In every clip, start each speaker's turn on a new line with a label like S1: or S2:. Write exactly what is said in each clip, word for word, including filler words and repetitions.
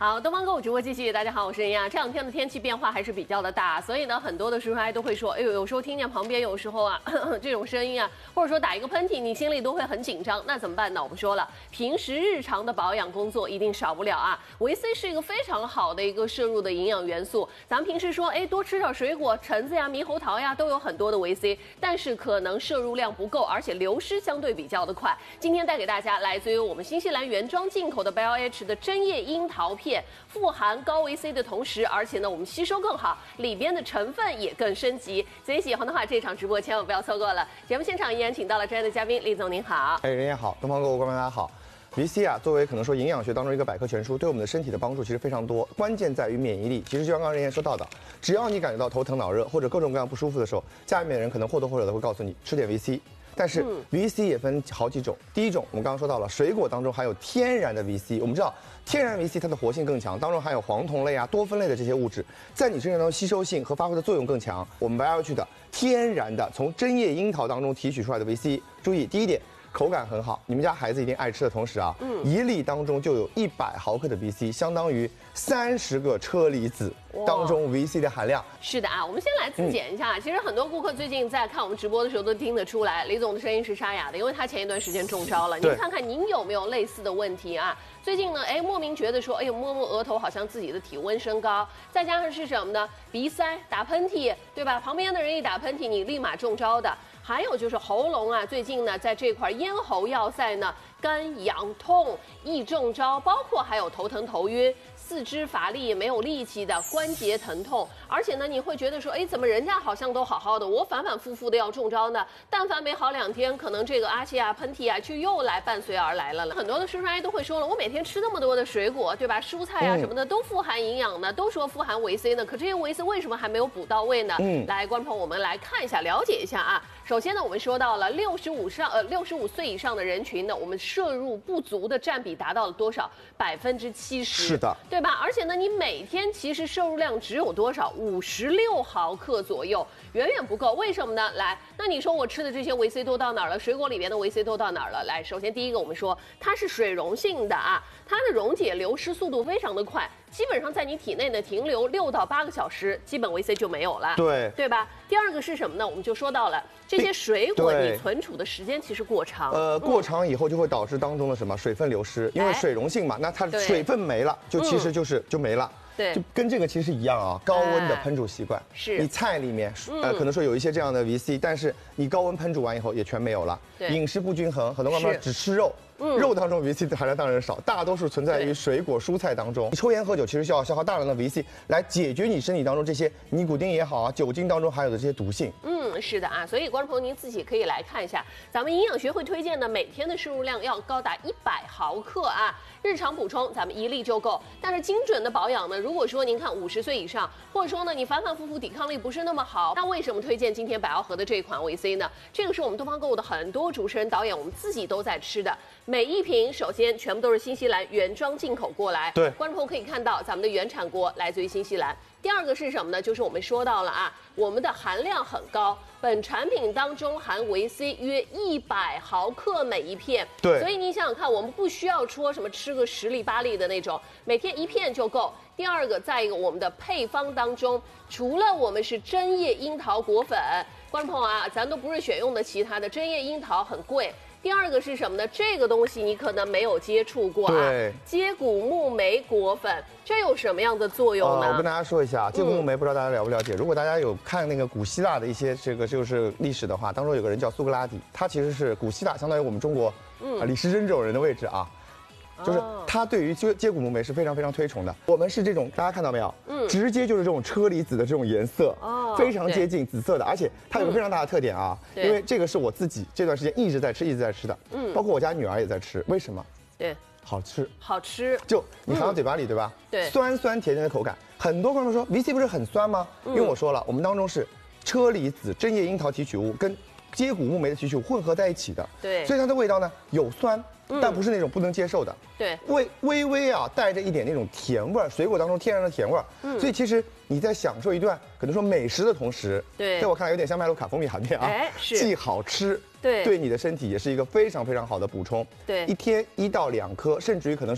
S1: 好，东方购物直播继续，大家好，我是任亚。这两天的天气变化还是比较的大，所以呢，很多的叔叔阿姨都会说，哎呦，有时候听见旁边有时候啊呵呵这种声音啊，或者说打一个喷嚏，你心里都会很紧张。那怎么办呢？我们说了，平时日常的保养工作一定少不了啊。维 C 是一个非常好的一个摄入的营养元素。咱们平时说，哎，多吃点水果，橙子呀、猕猴桃呀，都有很多的维 C， 但是可能摄入量不够，而且流失相对比较的快。今天带给大家来自于我们新西兰原装进口的 B L H 的针叶樱桃片。富含高维 C 的同时，而且呢，我们吸收更好，里边的成分也更升级。所以喜欢的话，这场直播千万不要错过了。节目现场依然请到了专业的嘉宾，李总您好。
S2: 哎，人也好，东方购物观众大家好。维 C 啊，作为可能说营养学当中一个百科全书，对我们的身体的帮助其实非常多。关键在于免疫力。其实就像刚刚人也说到的，只要你感觉到头疼脑热或者各种各样不舒服的时候，家里面的人可能或多或少的会告诉你吃点维 C。但是 维 C 也分好几种，第一种我们刚刚说到了，水果当中含有天然的 维 C。我们知道天然维 C 它的活性更强，当中含有黄酮类啊、多酚类的这些物质，在你身上当中吸收性和发挥的作用更强。我们 B L H 的天然的从针叶樱桃当中提取出来的维 C， 注意第一点。口感很好，你们家孩子一定爱吃的同时啊，嗯，一粒当中就有一百毫克的 维 C， 相当于三十个车厘子当中 维 C 的含量。
S1: 是的啊，我们先来自检一下。嗯、其实很多顾客最近在看我们直播的时候都听得出来，李总的声音是沙哑的，因为他前一段时间中招了。您看看您有没有类似的问题啊？最近呢，哎，莫名觉得说，哎呦，摸摸额头好像自己的体温升高，再加上是什么呢？鼻塞、打喷嚏，对吧？旁边的人一打喷嚏，你立马中招的。还有就是喉咙啊，最近呢，在这块咽喉要塞呢，干痒痛易中招，包括还有头疼头晕。四肢乏力、没有力气的关节疼痛，而且呢，你会觉得说，哎，怎么人家好像都好好的，我反反复复的要中招呢？但凡没好两天，可能这个阿气啊、喷嚏啊，就又来伴随而来了了。很多的叔叔阿姨都会说了，我每天吃那么多的水果，对吧？蔬菜啊什么的都富含营养呢，都说富含维 C 呢，可这些维 C 为什么还没有补到位呢？嗯，来，观众朋友，我们来看一下，了解一下啊。首先呢，我们说到了六十五上呃六十五岁以上的人群呢，我们摄入不足的占比达到了多少？百分之七十。
S2: 是的，
S1: 对吧？而且呢，你每天其实摄入量只有多少？五十六毫克左右，远远不够。为什么呢？来，那你说我吃的这些维 C 都到哪儿了？水果里面的维 C 都到哪儿了？来，首先第一个，我们说它是水溶性的啊，它的溶解流失速度非常的快。基本上在你体内呢停留六到八个小时，基本维 C 就没有了，
S2: 对
S1: 对吧？第二个是什么呢？我们就说到了这些水果，你存储的时间其实过长，
S2: 呃，过长以后就会导致当中的什么水分流失，因为水溶性嘛，那它水分没了，就其实就是就没了。
S1: 对，
S2: 就跟这个其实一样啊，高温的烹煮习惯，
S1: 是
S2: 你菜里面呃可能说有一些这样的维 C， 但是你高温烹煮完以后也全没有了。饮食不均衡，很多妈妈只吃肉。嗯、肉当中维 C 的含量当然少，大多数存在于水果、蔬菜当中。你抽烟喝酒其实需要消耗大量的维 C 来解决你身体当中这些尼古丁也好啊，酒精当中含有的这些毒性。
S1: 嗯，是的啊，所以观众朋友您自己可以来看一下，咱们营养学会推荐的每天的摄入量要高达一百毫克啊，日常补充咱们一粒就够。但是精准的保养呢，如果说您看五十岁以上，或者说呢你反反复复抵抗力不是那么好，那为什么推荐今天百奥和的这一款维 C 呢？这个是我们东方购物的很多主持人导演我们自己都在吃的。每一瓶首先全部都是新西兰原装进口过来，
S2: 对，
S1: 观众朋友可以看到咱们的原产国来自于新西兰。第二个是什么呢？就是我们说到了啊，我们的含量很高，本产品当中含维 C 约一百毫克每一片，
S2: 对，
S1: 所以你想想看，我们不需要说什么吃个十粒八粒的那种，每天一片就够。第二个，再一个，我们的配方当中，除了我们是针叶樱桃果粉，观众朋友啊，咱都不是选用的其他的，针叶樱桃很贵。第二个是什么呢？这个东西你可能没有接触过啊，
S2: 对，
S1: 接骨木莓果粉，这有什么样的作用呢？
S2: 呃、我跟大家说一下，接骨木莓不知道大家了不了解？嗯、如果大家有看那个古希腊的一些这个就是历史的话，当中有个人叫苏格拉底，他其实是古希腊相当于我们中国嗯、呃、李时珍这种人的位置啊。就是他对于接接骨木莓是非常非常推崇的。我们是这种，大家看到没有？嗯，直接就是这种车厘子的这种颜色，哦，非常接近紫色的，而且它有个非常大的特点啊，嗯、因为这个是我自己这段时间一直在吃，一直在吃的，嗯，包括我家女儿也在吃，为什么？
S1: 对，
S2: 好吃，
S1: 好吃，
S2: 就你含到嘴巴里，嗯、对吧？
S1: 对，
S2: 酸酸甜甜的口感。很多观众说维 C 不是很酸吗？嗯、因为我说了，我们当中是车厘子、针叶樱桃提取物跟接骨木莓的提取物混合在一起的，
S1: 对，
S2: 所以它的味道呢有酸。但不是那种不能接受的，
S1: 对，
S2: 微微微啊带着一点那种甜味儿，水果当中天然的甜味儿，嗯，所以其实你在享受一段可能说美食的同时，
S1: 对，
S2: 在我看来有点像麦卢卡蜂蜜含片啊，
S1: 哎，是，
S2: 既好吃，
S1: 对，
S2: 对你的身体也是一个非常非常好的补充，
S1: 对，
S2: 一天一到两颗，甚至于可能说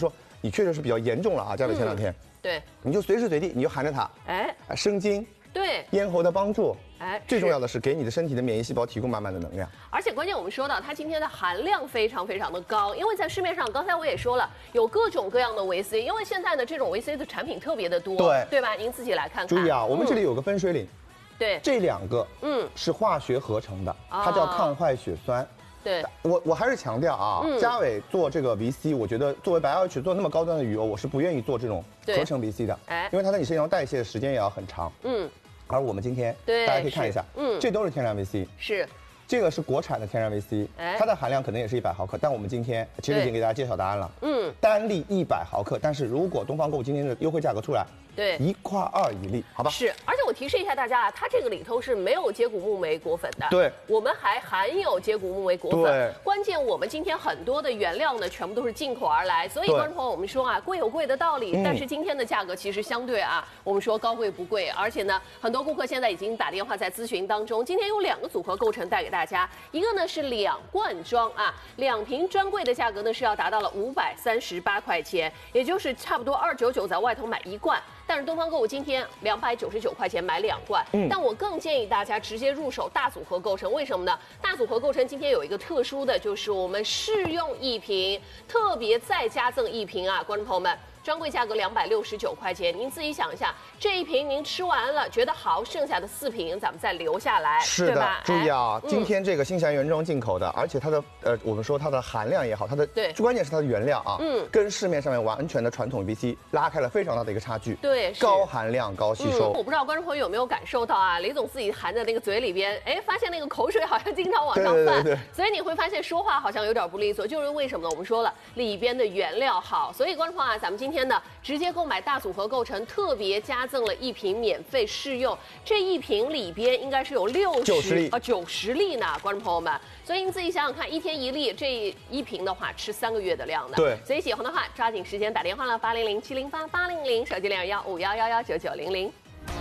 S2: 你确实是比较严重了啊，加在前两天，嗯、
S1: 对，
S2: 你就随时随地你就含着它，哎，生津，
S1: 对，
S2: 咽喉的帮助。
S1: 哎，
S2: 最重要的是给你的身体的免疫细胞提供满满的能量，
S1: 而且关键我们说到它今天的含量非常非常的高，因为在市面上，刚才我也说了，有各种各样的维 C， 因为现在的这种维 C 的产品特别的多，对对吧？您自己来看看。
S2: 注意啊，我们这里有个分水岭，
S1: 对，
S2: 这两个嗯是化学合成的，它叫抗坏血酸。对，我我还是强调啊，嘉伟做这个 V C， 我觉得作为白 L H 做那么高端的鱼油，我是不愿意做这种合成 V C 的，哎，因为它在你身上代谢的时间也要很长，嗯。而我们今天，对，大家可以看一下，嗯，这都是天然 V C，
S1: 是，
S2: 这个是国产的天然 V C， 它的含量可能也是一百毫克，但我们今天其实已经给大家揭晓答案了，嗯，单粒一百毫克，但是如果东方购物今天的优惠价格出来，对，一块二一粒，好吧？
S1: 是，而且我提示一下大家啊，它这个里头是没有接骨木莓果粉的，
S2: 对，
S1: 我们还含有接骨木莓果粉，对，关键我们今天很多的原料呢，全部都是进口而来，所以观众朋友，我们说啊，贵有贵的道理，但是今天的价格其实相对啊，我们说高贵不贵，而且呢，很多顾客现在已经打电话在咨询当中，今天有两个组合构成带给大家，一个呢是两罐装啊，两瓶专柜的价格呢是要达到了五百三十八块钱，也就是差不多二九九在外头买一罐。但是东方购物今天两百九十九块钱买两罐，嗯，但我更建议大家直接入手大组合构成，为什么呢？大组合构成今天有一个特殊的，就是我们试用一瓶，特别再加赠一瓶啊，观众朋友们。专柜价格两百六十九块钱，您自己想一下，这一瓶您吃完了觉得好，剩下的四瓶咱们再留下来，
S2: 是的，注意啊，哎、今天这个新西兰原装进口的，而且它的呃，我们说它的含量也好，它的对，关键是它的原料啊，嗯，跟市面上面完全的传统 V C 拉开了非常大的一个差距，
S1: 对，
S2: 高含量高吸收、
S1: 嗯。我不知道观众朋友有没有感受到啊，李总自己含在那个嘴里边，哎，发现那个口水好像经常往上泛，对对对对，所以你会发现说话好像有点不利索，就是为什么呢？我们说了里边的原料好，所以观众朋友啊，咱们今天呢直接购买大组合构成，特别加赠了一瓶免费试用。这一瓶里边应该是有六十粒啊九十粒呢，观众朋友们。所以您自己想想看，一天一粒，这一瓶的话吃三个月的量呢。
S2: 对。
S1: 所以喜欢的话，抓紧时间打电话了，八零零七零八八零零，手机零二幺五幺幺幺九九零零。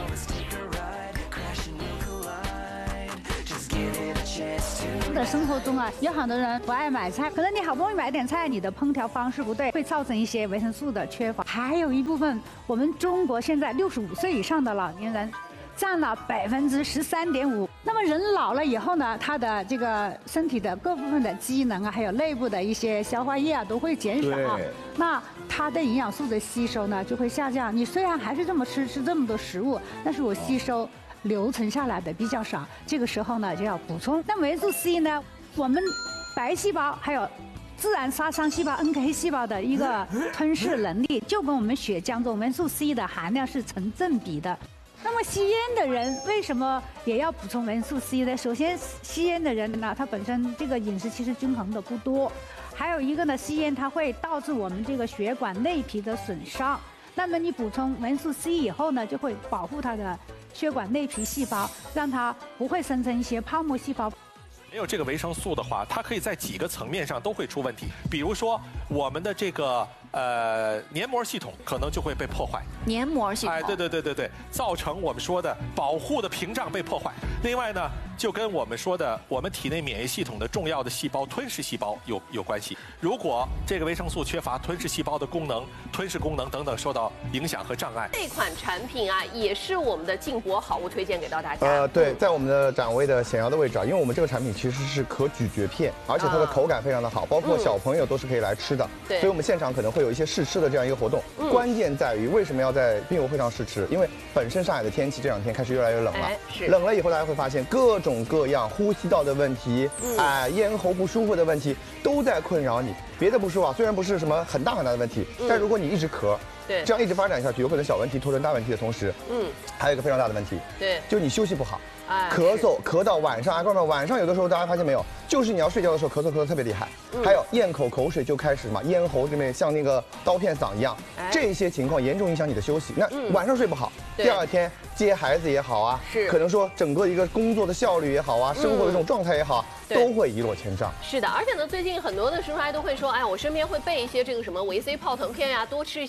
S3: 的生活中啊，有很多人不爱买菜，可能你好不容易买点菜，你的烹调方式不对，会造成一些维生素的缺乏。还有一部分，我们中国现在六十五岁以上的老年人占了百分之十三点五。那么人老了以后呢，他的这个身体的各部分的机能啊，还有内部的一些消化液啊，都会减少。那它的营养素的吸收呢，就会下降。你虽然还是这么吃吃这么多食物，但是我吸收留存下来的比较少，这个时候呢就要补充。那维素 C 呢，我们白细胞还有自然杀伤细胞 N K 细胞的一个吞噬能力，就跟我们血浆中维素 C 的含量是成正比的。那么吸烟的人为什么也要补充维素 C 呢？首先，吸烟的人呢，他本身这个饮食其实均衡的不多，还有一个呢，吸烟它会导致我们这个血管内皮的损伤。那么你补充维素 C 以后呢，就会保护它的血管内皮细胞，让它不会生成一些泡沫细胞。
S4: 没有这个维生素的话，它可以在几个层面上都会出问题。比如说，我们的这个呃黏膜系统可能就会被破坏。
S5: 黏膜系统。
S4: 哎，对对对对对，造成我们说的保护的屏障被破坏。另外呢，就跟我们说的我们体内免疫系统的重要的细胞吞噬细胞有有关系。如果这个维生素缺乏，吞噬细胞的功能、吞噬功能等等受到影响和障碍。
S1: 这款产品啊，也是我们的进博好物推荐给到大家。
S2: 呃，对，在我们的展位的显要的位置啊，因为我们这个产品其实是可咀嚼片，而且它的口感非常的好，包括小朋友都是可以来吃的。对，所以我们现场可能会有一些试吃的这样一个活动。嗯、关键在于为什么要在病友会上试吃？因为本身上海的天气这两天开始越来越冷了，哎、冷了以后大家会发现各种各样呼吸道的问题，嗯、哎，咽喉不舒服的问题都在困扰你。别的不说啊，虽然不是什么很大很大的问题，嗯、但如果你一直咳，对，这样一直发展下去，有可能小问题拖成大问题的同时，嗯，还有一个非常大的问题，对，就是你休息不好。咳嗽咳到晚上，哎，哥们，晚上有的时候大家发现没有，就是你要睡觉的时候咳嗽咳得特别厉害，嗯、还有咽口口水就开始嘛，咽喉这边像那个刀片嗓一样，哎、这些情况严重影响你的休息。那、嗯、晚上睡不好，第二天接孩子也好啊，是可能说整个一个工作的效率也好啊，生活的这种状态也好，嗯、都会一落千丈。
S1: 是的，而且呢，最近很多的师傅都会说，哎，我身边会备一些这个什么维 C 泡腾片呀，多吃一些水果。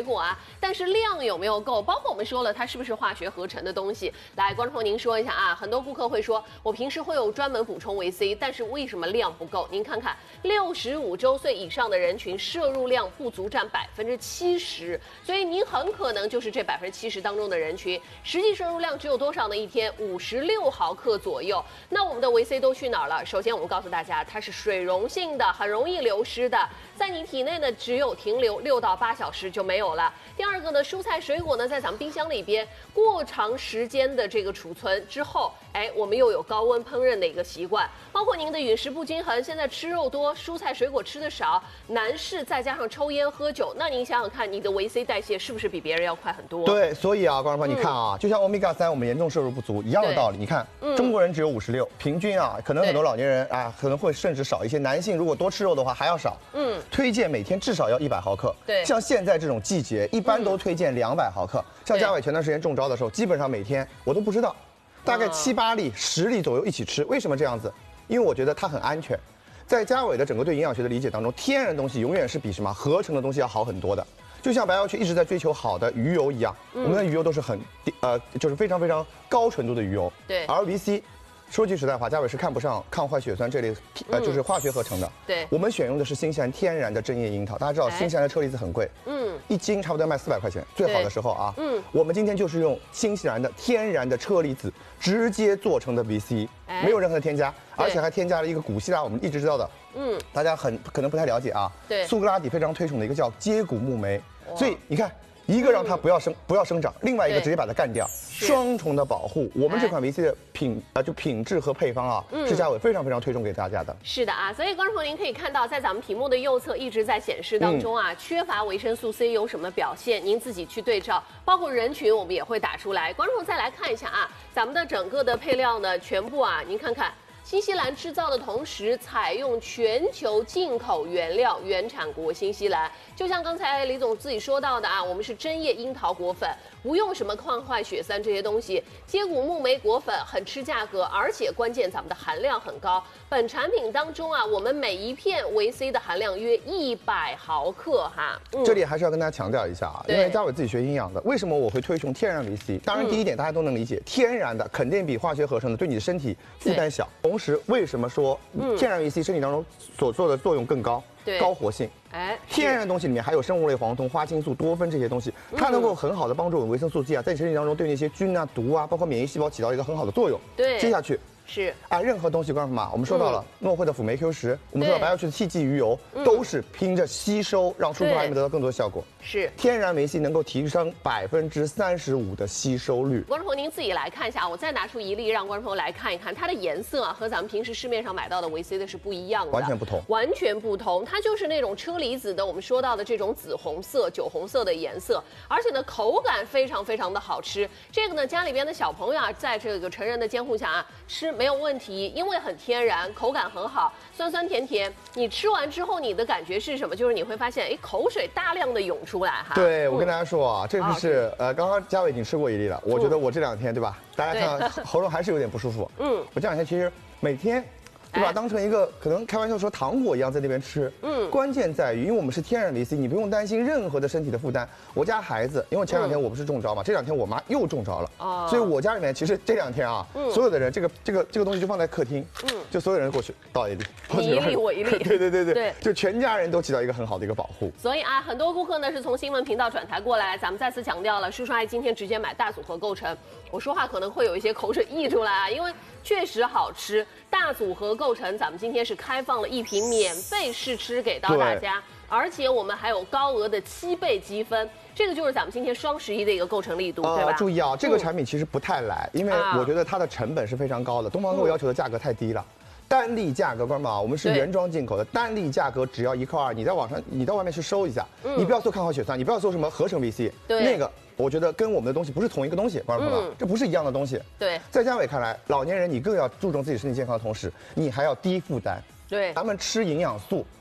S1: 果啊，但是量有没有够？包括我们说了，它是不是化学合成的东西？来，观众朋友您说一下啊，很多顾客会说，我平时会有专门补充维 C， 但是为什么量不够？您看看，六十五周岁以上的人群摄入量不足占百分之七十，所以您很可能就是这百分之七十当中的人群，实际摄入量只有多少呢？一天五十六毫克左右。那我们的维 C 都去哪儿了？首先，我们告诉大家，它是水溶性的，很容易流失的，在你体内呢只有停留六到八小时就没有了。第二个呢，蔬菜水果呢在咱们冰箱里边过长时间的这个储存之后，哎，我们又有高温烹饪的一个习惯，包括您的饮食不均衡，现在吃肉多，蔬菜水果吃的少，男士再加上抽烟喝酒，那您想想看，你的维 C 代谢是不是比别人要快很多？
S2: 对，所以啊，观众朋友，你看啊，嗯、就像欧米伽三我们严重摄入不足一样的道理。你看，嗯、中国人只有五十六，平均啊，可能很多老年人啊可能会甚至少一些，男性如果多吃肉的话还要少。嗯，推荐每天至少要一百毫克。
S1: 对，
S2: 像现在这种季节，一般都推荐两百毫克。嗯、像嘉伟前段时间中招的时候，基本上每天我都不知道，大概七八粒、十粒左右一起吃。为什么这样子？因为我觉得它很安全。在嘉伟的整个对营养学的理解当中，天然的东西永远是比什么合成的东西要好很多的。就像白药区一直在追求好的鱼油一样，嗯、我们的鱼油都是很呃，就是非常非常高纯度的鱼油。
S1: 对，
S2: 而维 C。说句实在话，嘉伟是看不上抗坏血酸这类，呃，就是化学合成的。
S1: 对，
S2: 我们选用的是新西兰天然的针叶樱桃。大家知道，新西兰的车厘子很贵，嗯，一斤差不多要卖四百块钱，最好的时候啊。嗯，我们今天就是用新西兰的天然的车厘子直接做成的 维 C， 没有任何的添加，而且还添加了一个古希腊我们一直知道的，嗯，大家很可能不太了解啊。
S1: 对，
S2: 苏格拉底非常推崇的一个叫接骨木酶，所以你看。一个让它不要生、嗯、不要生长，另外一个直接把它干掉，双重的保护。我们这款维 C 的品啊、呃，就品质和配方啊，嗯、是嘉伟非常非常推崇给大家的。
S1: 是的啊，所以观众朋友您可以看到，在咱们屏幕的右侧一直在显示当中啊，嗯、缺乏维生素 C 有什么表现？您自己去对照，包括人群我们也会打出来。观众再来看一下啊，咱们的整个的配料呢，全部啊，您看看。新西兰制造的同时，采用全球进口原料，原产国新西兰。就像刚才李总自己说到的啊，我们是针叶樱桃果粉，不用什么抗坏血酸这些东西。接骨木莓果粉很吃价格，而且关键咱们的含量很高。本产品当中啊，我们每一片维 C 的含量约一百毫克哈。
S2: 嗯、这里还是要跟大家强调一下啊，因为嘉伟自己学营养的，为什么我会推崇天然维 C？ 当然第一点大家都能理解，嗯、天然的肯定比化学合成的对你的身体负担小。同时，为什么说天然维 C 身体当中所做的作用更高？对，高活性。哎，天然的东西里面还有生物类黄酮、花青素、多酚这些东西，它能够很好的帮助我们维生素 C 啊，在你身体当中对那些菌啊、毒啊，包括免疫细胞起到一个很好的作用。
S1: 对，
S2: 接下去。
S1: 是
S2: 啊，任何东西，观众们，我们说到了诺慧的辅酶 Q 十，我们说到白药区的 T G 鱼油，都是拼着吸收，让输出还能得到更多的效果。
S1: 是
S2: 天然维 C 能够提升百分之三十五的吸收率。
S1: 观众朋友，您自己来看一下，我再拿出一粒让观众朋友来看一看，它的颜色啊和咱们平时市面上买到的维 C 的是不一样的，
S2: 完全不同，
S1: 完全不同。它就是那种车厘子的，我们说到的这种紫红色、酒红色的颜色，而且呢口感非常非常的好吃。这个呢家里边的小朋友啊，在这个成人的监护下啊吃没有问题。因为很天然，口感很好，酸酸甜甜。你吃完之后，你的感觉是什么？就是你会发现，哎，口水大量的涌出来哈。
S2: 对，我跟大家说啊，这个是呃，刚刚嘉伟已经吃过一粒了。我觉得我这两天对吧，大家看喉咙还是有点不舒服。嗯，我这两天其实每天。对吧？当成一个可能开玩笑说糖果一样在那边吃。嗯，关键在于，因为我们是天然维 C， 你不用担心任何的身体的负担。我家孩子，因为前两天我不是中招嘛，这两天我妈又中招了。哦，所以我家里面其实这两天啊，所有的人，这个这个这个东西就放在客厅，嗯，就所有人过去倒一粒，
S1: 你一粒我一粒。
S2: 对对对对对，就全家人都起到一个很好的一个保护。
S1: 所以啊，很多顾客呢是从新闻频道转台过来，咱们再次强调了，叔叔阿姨今天直接买大组合构成。我说话可能会有一些口水溢出来啊，因为确实好吃。大组合构成，咱们今天是开放了一瓶免费试吃给到大家，而且我们还有高额的七倍积分，这个就是咱们今天双十一的一个构成力度，呃、对吧？
S2: 注意啊，这个产品其实不太来，因为我觉得它的成本是非常高的，东方给我要求的价格太低了。单粒价格，观众们，我们是原装进口的，单粒价格只要一块二。你在网上，你到外面去搜一下，嗯、你不要搜抗坏血酸，你不要搜什么合成 维 C， 那个我觉得跟我们的东西不是同一个东西，观众朋友们，嗯、这不是一样的东西。
S1: 对，
S2: 在嘉伟看来，老年人你更要注重自己身体健康的同时，你还要低负担。
S1: 对，
S2: 咱们吃营养素，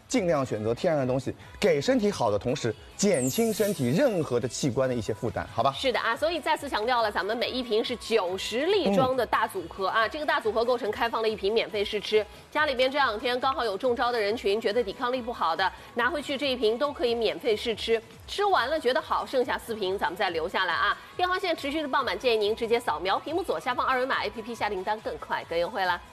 S2: 尽量选择天然的东西，给身体好的同时，减轻身体任何的器官的一些负担，好吧？
S1: 是的啊，所以再次强调了，咱们每一瓶是九十粒装的大组合啊，嗯、这个大组合构成开放了一瓶免费试吃，家里边这两天刚好有中招的人群，觉得抵抗力不好的，拿回去这一瓶都可以免费试吃，吃完了觉得好，剩下四瓶咱们再留下来啊。电话线持续的爆满，建议您直接扫描屏幕左下方二维码 A P P 下订单更快更优惠啦。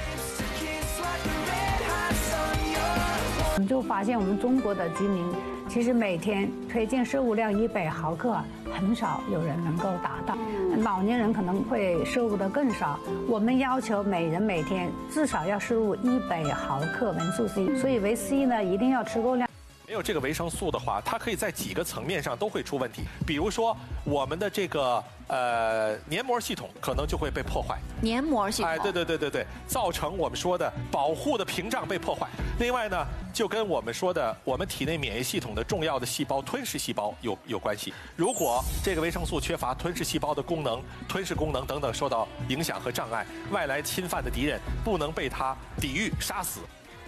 S3: 我们就发现，我们中国的居民其实每天推荐摄入量一百毫克，很少有人能够达到。老年人可能会摄入的更少。我们要求每人每天至少要摄入一百毫克维生素 C， 所以维 C 呢一定要吃够量。
S4: 没有这个维生素的话，它可以在几个层面上都会出问题。比如说，我们的这个呃黏膜系统可能就会被破坏。
S5: 黏膜系统，
S4: 哎，对对对对对，造成我们说的保护的屏障被破坏。另外呢，就跟我们说的我们体内免疫系统的重要的细胞吞噬细胞有有关系。如果这个维生素缺乏，吞噬细胞的功能、吞噬功能等等受到影响和障碍，外来侵犯的敌人不能被它抵御杀死。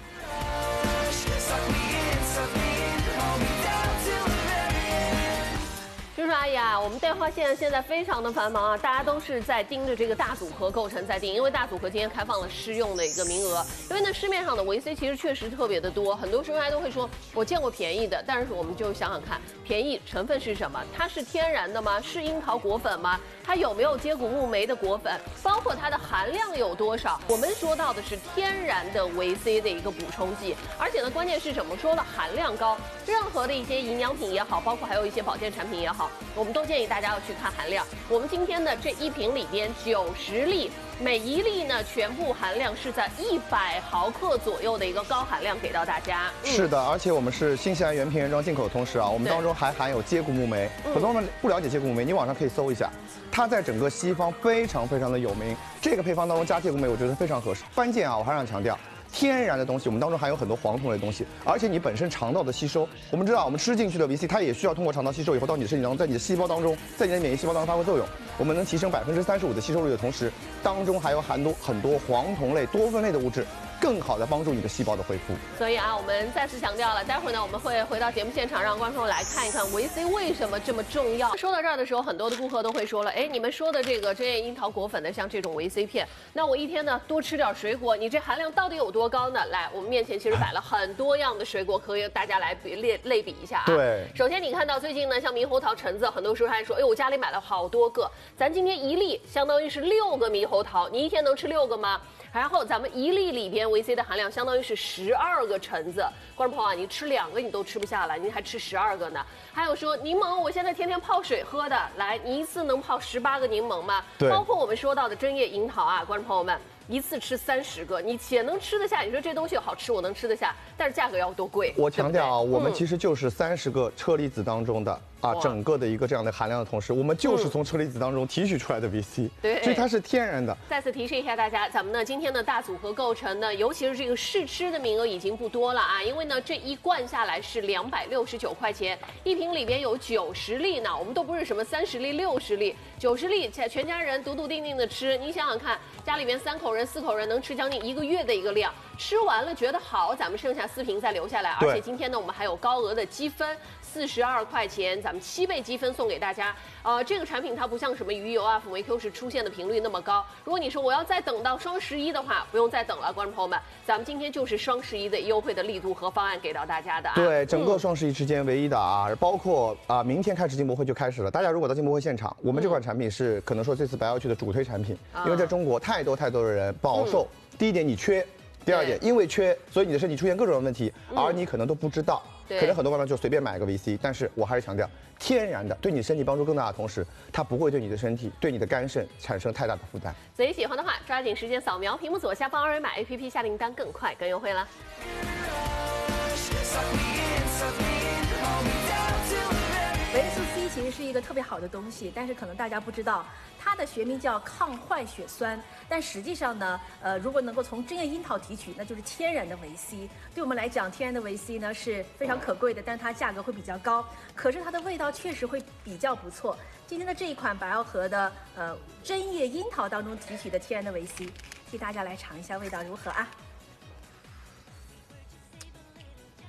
S1: 就是哎呀，我们电话线现在非常的繁忙啊，大家都是在盯着这个大组合构成在订，因为大组合今天开放了试用的一个名额。因为呢，市面上的维 C 其实确实特别的多，很多收看都会说，我见过便宜的，但是我们就想想看，便宜成分是什么？它是天然的吗？是樱桃果粉吗？它有没有接骨木莓的果粉？包括它的含量有多少？我们说到的是天然的维 C 的一个补充剂，而且呢，关键是什么？说了含量高，任何的一些营养品也好，包括还有一些保健产品也好。我们都建议大家要去看含量。我们今天的这一瓶里边九十粒，每一粒呢全部含量是在一百毫克左右的一个高含量给到大家。
S2: 嗯、是的，而且我们是新西兰原瓶原装进口的同时啊，我们当中还含有接骨木莓。很多人不了解接骨木莓，你网上可以搜一下，它在整个西方非常非常的有名。这个配方当中加接骨木莓，我觉得非常合适。关键啊，我还想强调。天然的东西，我们当中含有很多黄酮类的东西，而且你本身肠道的吸收，我们知道我们吃进去的维 C， 它也需要通过肠道吸收以后到你的身体当中，在你的细胞当中，在你的免疫细胞当中发挥作用。我们能提升百分之三十五的吸收率的同时，当中还有含多很多黄酮类、多酚类的物质，更好的帮助你的细胞的恢复。
S1: 所以啊，我们再次强调了，待会儿呢我们会回到节目现场，让观众来看一看维 C 为什么这么重要。说到这儿的时候，很多的顾客都会说了，哎，你们说的这个针叶樱桃果粉的，像这种维 C 片，那我一天呢多吃点水果，你这含量到底有多高呢？来，我们面前其实摆了很多样的水果，可以大家来比类类比一下啊。
S2: 对，
S1: 首先你看到最近呢，像猕猴桃、橙子，很多时候还说，哎，我家里买了好多个，咱今天一粒相当于是六个猕猴桃，你一天能吃六个吗？然后咱们一粒里边维 C 的含量相当于是十二个橙子，观众朋友啊，你吃两个你都吃不下来，你还吃十二个呢？还有说柠檬，我现在天天泡水喝的，来，你一次能泡十八个柠檬吗？
S2: 对，
S1: 包括我们说到的针叶樱桃啊，观众朋友们。一次吃三十个，你且能吃得下。你说这东西好吃，我能吃得下，但是价格要多贵？
S2: 我强调啊，
S1: 对对
S2: 我们其实就是三十个车厘子当中的、嗯、啊，整个的一个这样的含量的同时，我们就是从车厘子当中提取出来的 V C，
S1: 对，
S2: 所以它是天然的。
S1: 再次提示一下大家，咱们呢今天的大组合构成呢，尤其是这个试吃的名额已经不多了啊，因为呢这一罐下来是两百六十九块钱，一瓶里边有九十粒呢，我们都不是什么三十粒、六十粒，九十粒，全家人笃笃定定的吃，你想想看，家里边三口人、四口人能吃将近一个月的一个量，吃完了觉得好，咱们剩下四瓶再留下来。而且今天呢，我们还有高额的积分，四十二块钱，咱们七倍积分送给大家。呃，这个产品它不像什么鱼油啊、辅酶 Q 十出现的频率那么高。如果你说我要再等到双十一的话，不用再等了，观众朋友们，咱们今天就是双十一的优惠的力度和方案给到大家的啊。
S2: 对，整个双十一之间唯一的啊，包括啊，明天开始进博会就开始了。大家如果到进博会现场，我们这款产品是可能说这次白要去的主推产品，因为在中国太多太多的人饱受。第一点，你缺；第二点，因为缺，所以你的身体出现各种问题，而你可能都不知道。可能很多观众就随便买个 V C， 但是我还是强调，天然的对你身体帮助更大的同时，它不会对你的身体、对你的肝肾产生太大的负担。
S1: 所以喜欢的话，抓紧时间扫描屏幕左下方二维码 A P P 下订单，更快更优惠了。
S5: 维生素 C 其实是一个特别好的东西，但是可能大家不知道，它的学名叫抗坏血酸，但实际上呢，呃，如果能够从针叶樱桃提取，那就是天然的维 C。对我们来讲，天然的维 C 呢是非常可贵的，但是它价格会比较高，可是它的味道确实会比较不错。今天的这一款百奥和的呃针叶樱桃当中提取的天然的维 C， 替大家来尝一下味道如何啊？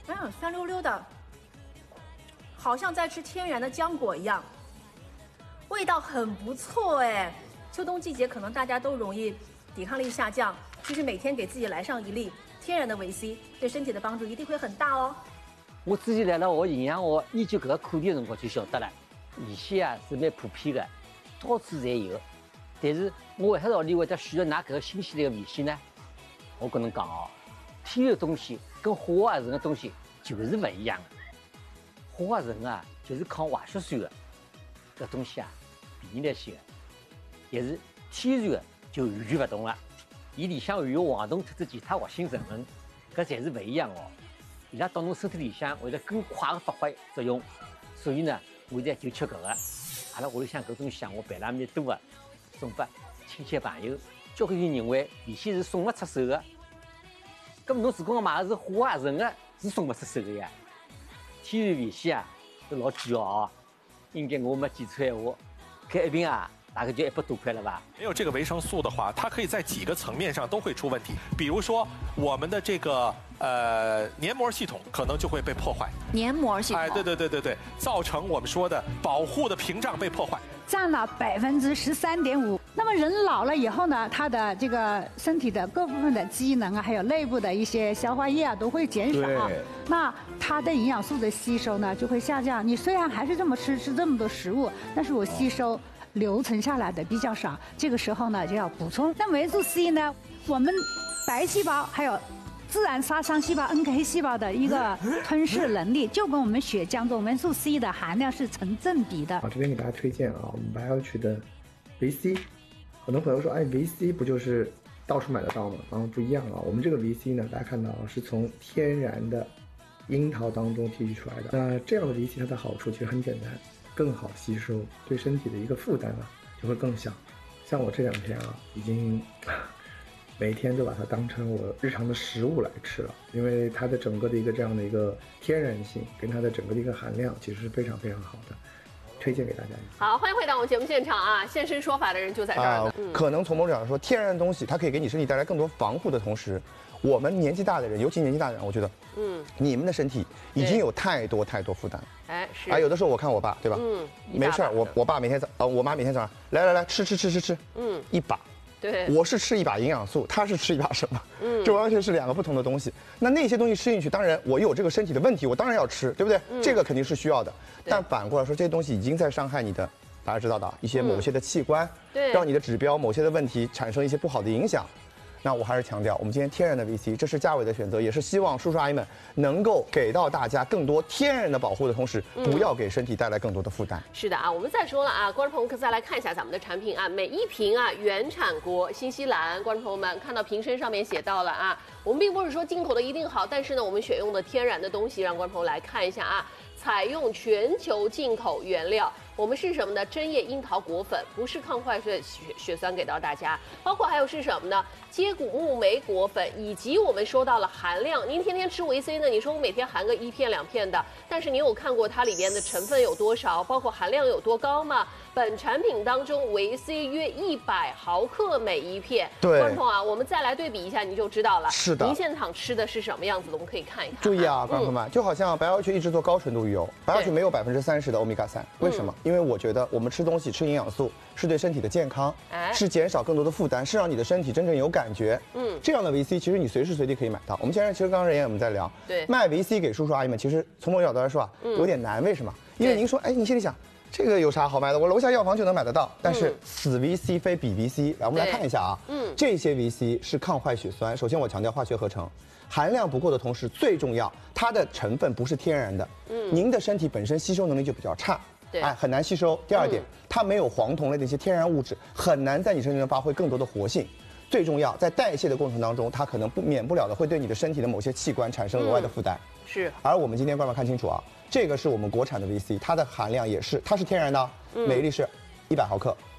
S5: 嗯，酸溜溜的，好像在吃天然的浆果一样，味道很不错哎。秋冬季节可能大家都容易抵抗力下降，其实每天给自己来上一粒天然的维 C， 对身体的帮助一定会很大哦。
S6: 我之前来了学营养学研究搿个课题的辰光就晓得了，维 C 啊是蛮普遍的，到处侪有。但是我为啥道理会得选择拿搿个新鲜的维 C 呢？我跟侬讲哦，天然的东西跟化合成的东西就是不一样的。化合成啊就是抗坏血酸的，搿东西啊便宜来些的，但是天然的就完全不同了。伊里向含有黄酮特质其他活性成分，搿侪是不一样哦。伊拉到侬身体里向会得更快的发挥作用，所以呢，我现在就吃搿个。阿拉屋里向搿种项目办了蛮多的，送拨亲戚朋友。交关人认为维 C是送勿出手的，咁侬如果买的是化合成的，是送勿出手的呀。天然维 C 啊，是老贵哦，应该我没记错闲话，搿一瓶啊。大概就一百多块了吧。
S4: 没有这个维生素的话，它可以在几个层面上都会出问题。比如说，我们的这个呃黏膜系统可能就会被破坏。
S7: 黏膜系统，
S4: 哎，对对对对对，造成我们说的保护的屏障被破坏，
S3: 占了百分之十三点五。那么人老了以后呢，他的这个身体的各部分的机能啊，还有内部的一些消化液啊，都会减少。那它的营养素的吸收呢，就会下降。你虽然还是这么吃吃这么多食物，但是我吸收。哦留存下来的比较少，这个时候呢就要补充。那维素 C 呢，我们白细胞还有自然杀伤细胞 N K 细胞的一个吞噬能力，就跟我们血浆中维素 C 的含量是成正比的。
S2: 好，这边给大家推荐啊，我们BioCh的维 C。很多朋友说，哎，维 C 不就是到处买得到吗？啊，不一样啊，我们这个维 C 呢，大家看到是从天然的樱桃当中提取出来的。那这样的维 C 它的好处其实很简单。更好吸收，对身体的一个负担啊就会更小。像我这两天啊，已经每天都把它当成我日常的食物来吃了，因为它的整个的一个这样的一个天然性跟它的整个的一个含量其实是非常非常好的，推荐给大家。
S1: 好，欢迎回到我们节目现场啊！现身说法的人就在这儿呢。
S2: 啊嗯、可能从某种角度说，天然的东西它可以给你身体带来更多防护的同时，我们年纪大的人，尤其年纪大的人，我觉得，嗯，你们的身体已经有太多太多负担。
S1: 哎，是。
S2: 啊，有的时候我看我爸，对吧？嗯，没事儿，我我爸每天早，呃，我妈每天早上来来来吃吃吃吃吃，嗯，一把。
S1: 对，
S2: 我是吃一把营养素，他是吃一把什么？嗯，这完全是两个不同的东西。那那些东西吃进去，当然我有这个身体的问题，我当然要吃，对不对？嗯、这个肯定是需要的。但反过来说，这些东西已经在伤害你的，大家知道的一些某些的器官，
S1: 对、嗯，
S2: 让你的指标某些的问题产生一些不好的影响。那我还是强调，我们今天天然的 V C， 这是嘉伟的选择，也是希望叔叔阿姨们能够给到大家更多天然的保护的同时，不要给身体带来更多的负担。
S1: 是的啊，我们再说了啊，观众朋友可再来看一下咱们的产品啊，每一瓶啊原产国新西兰，观众朋友们看到瓶身上面写到了啊，我们并不是说进口的一定好，但是呢，我们选用的天然的东西，让观众朋友来看一下啊，采用全球进口原料。我们是什么呢？针叶樱桃果粉，不是抗坏血血血酸，给到大家。包括还有是什么呢？接骨木莓果粉，以及我们说到了含量。您天天吃维 C 呢？你说我每天含个一片两片的，但是你有看过它里边的成分有多少，包括含量有多高吗？本产品当中维 C 约一百毫克每一片。
S2: 对，
S1: 观众啊，我们再来对比一下，你就知道了。
S2: 是的。您
S1: 现场吃的是什么样子的？我们可以看一看。
S2: 注意啊，观众们，嗯、就好像BioCh一直做高纯度鱼油，BioCh没有百分之三十的欧米伽三，为什么？嗯、因为我觉得我们吃东西吃营养素是对身体的健康，哎、是减少更多的负担，是让你的身体真正有感觉。嗯，这样的维 C 其实你随时随地可以买到。我们现在其实刚刚人也我们在聊，
S1: 对，
S2: 卖维 C 给叔叔阿姨们，其实从某种角度来说啊，嗯、有点难。为什么？因为您说，哎，你心里想。这个有啥好卖的？我楼下药房就能买得到。但是此 V C 非彼 V C， 来我们来看一下啊。嗯，这些 V C 是抗坏血酸。首先我强调化学合成，含量不够的同时，最重要它的成分不是天然的。嗯，您的身体本身吸收能力就比较差，
S1: 对，
S2: 哎，很难吸收。第二点，嗯、它没有黄酮类的一些天然物质，很难在你身上发挥更多的活性。最重要，在代谢的过程当中，它可能不免不了的会对你的身体的某些器官产生额外的负担。嗯、
S1: 是。
S2: 而我们今天观众看清楚啊。这个是我们国产的 V C， 它的含量也是，它是天然的，嗯、每一粒是一百毫克。
S1: 对，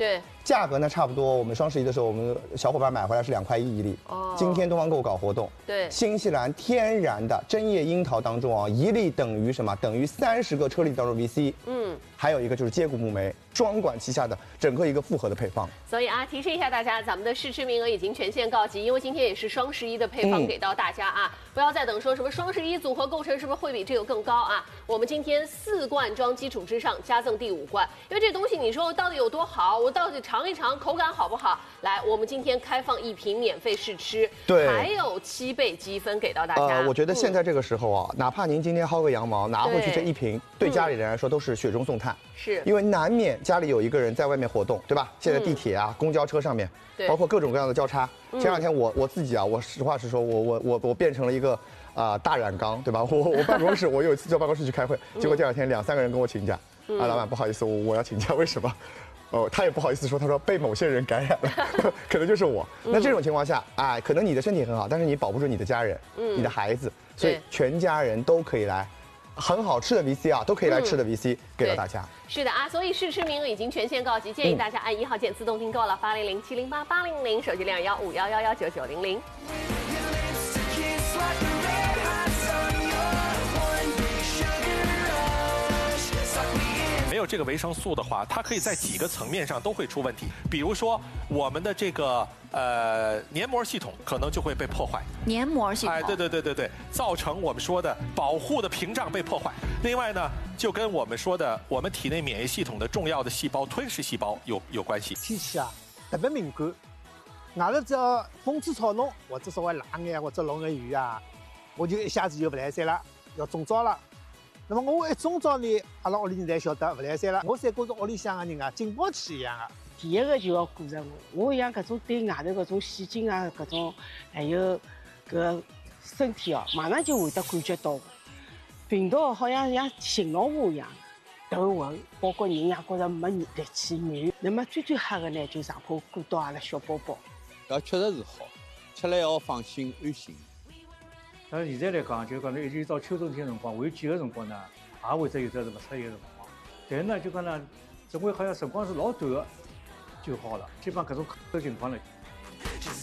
S2: 价格呢差不多，我们双十一的时候，我们小伙伴买回来是两块一一粒。哦。今天东方购搞活动，
S1: 对，
S2: 新西兰天然的针叶樱桃当中啊，一粒等于什么？等于三十个车厘子当中 V C。嗯。还有一个就是接骨木莓，双管齐下的整个一个复合的配方。
S1: 所以啊，提示一下大家，咱们的试吃名额已经全线告急，因为今天也是双十一的配方给到大家啊，嗯、不要再等说什么双十一组合构成是不是会比这个更高啊？我们今天四罐装基础之上加赠第五罐，因为这东西你说到底有多好，我到底尝一尝口感好不好？来，我们今天开放一瓶免费试吃，
S2: 对，
S1: 还有七倍积分给到大家。
S2: 呃，我觉得现在这个时候啊，嗯、哪怕您今天薅个羊毛拿回去这一瓶，对, 对家里人来说都是雪中送炭。
S1: 是，
S2: 因为难免家里有一个人在外面活动，对吧？现在地铁啊、嗯、公交车上面，包括各种各样的交叉。前两天我我自己啊，我实话实说，我我我我变成了一个啊、呃、大染缸，对吧？我我办公室，我有一次到办公室去开会，结果第二天两三个人跟我请假，嗯、啊，老板不好意思，我我要请假，为什么？哦，他也不好意思说，他说被某些人感染了，可能就是我。那这种情况下，哎，可能你的身体很好，但是你保不住你的家人，嗯、你的孩子，所以全家人都可以来。很好吃的 V C 啊，都可以来吃的 V C、嗯、给到大家。
S1: 是的啊，所以试吃名额已经全线告急，建议大家按一号键自动订购了，八零零七零八八零零，手机零二幺五幺幺幺九九零零。
S4: 没有这个维生素的话，它可以在几个层面上都会出问题。比如说，我们的这个呃黏膜系统可能就会被破坏。
S7: 黏膜系统，
S4: 哎，对对对对对，造成我们说的保护的屏障被破坏。另外呢，就跟我们说的我们体内免疫系统的重要的细胞吞噬细胞有有关系。
S8: 天气啊，特别敏感，外头只要风吹草动，或者稍微冷眼或者落眼雨啊，我就一下子就不来三了，要中招了。那么我一中招呢，阿拉屋里人侪晓得不来三了。我才觉着屋里向的人啊，警报器一样的。
S9: 第一个就要顾着我，我像搿种对外头搿种细菌啊，搿种还有搿身体哦，马上就会得感觉到。病毒好像像信号码一样，头昏，包括人也觉着没力气慢。那么最最吓的呢，就上坡顾到阿拉小宝宝。
S10: 要确实是好，吃了要放心安心。
S11: 但是现在来讲，就讲呢，一直到秋冬天辰光，还有几个辰光呢，也会得有得是勿适宜的辰光。但是呢，就讲呢，总归好像辰光是老短的就好了。基本上搿种搿情况呢，